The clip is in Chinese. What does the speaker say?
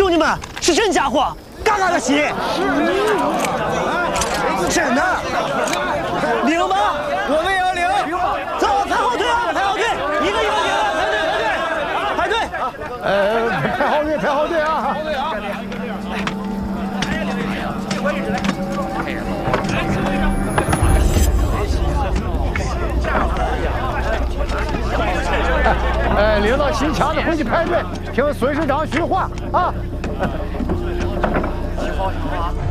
兄弟们是真家伙，嘎嘎的喜。真的。领吧，我们也要领。走，排好队啊，排好队，一个一个领，排队。 排好队啊！领到新枪的回去排队，听孙师长训话啊！